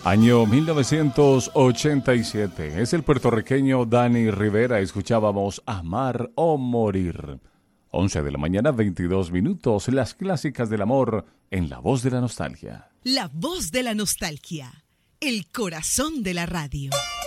Año 1987. Es el puertorriqueño Danny Rivera. Escuchábamos Amar o Morir. 11 de la mañana, 22 minutos. Las clásicas del amor en La Voz de la Nostalgia. La Voz de la Nostalgia. El corazón de la radio.